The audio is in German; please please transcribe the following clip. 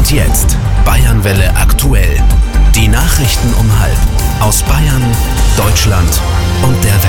Und jetzt Bayernwelle aktuell. Die Nachrichten um 12:30 aus Bayern, Deutschland und der Welt.